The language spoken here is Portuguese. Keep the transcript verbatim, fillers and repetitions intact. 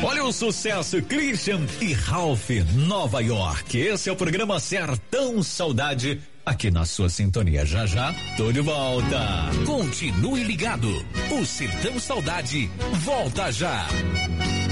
Olha o sucesso, Christian e Ralph, Nova York. Esse é o programa Sertão Saudade, aqui na sua sintonia. Já já, tô de volta. Continue ligado. O Sertão Saudade volta já.